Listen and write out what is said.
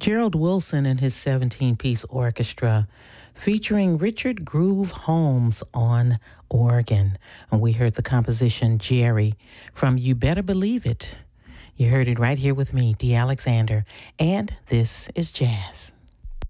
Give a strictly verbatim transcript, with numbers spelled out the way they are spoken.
Gerald Wilson and his seventeen-piece orchestra featuring Richard Groove Holmes on organ. And we heard the composition Jerry from You Better Believe It. You heard it right here with me, Dee Alexander, and this is Jazz.